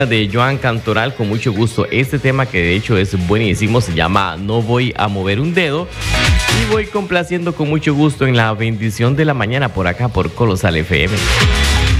de Joan Cantoral, con mucho gusto. Este tema, que de hecho es buenísimo, se llama No voy a mover un dedo. Y voy complaciendo con mucho gusto en la bendición de la mañana por acá por Colosal FM.